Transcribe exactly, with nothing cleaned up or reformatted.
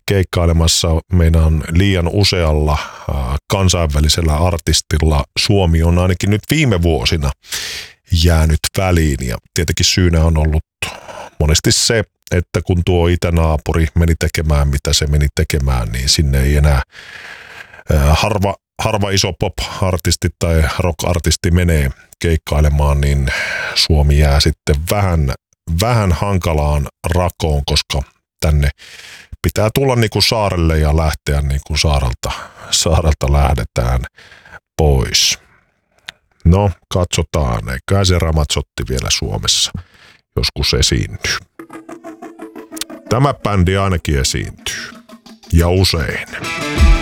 keikkailemassa meidän liian usealla kansainvälisellä artistilla. Suomi on ainakin nyt viime vuosina jäänyt väliin ja tietenkin syynä on ollut monesti se, että kun tuo itänaapuri meni tekemään mitä se meni tekemään, niin sinne ei enää harva, harva iso pop-artisti tai rock-artisti menee keikkailemaan, niin Suomi jää sitten vähän, vähän hankalaan rakoon, koska tänne pitää tulla niin kuin saarelle ja lähteä niin kuin saarelta, saarelta lähdetään pois. No, katsotaan. Eiköhän se Ramazzotti vielä Suomessa joskus esiintyy. Tämä bändi ainakin esiintyy. Ja usein.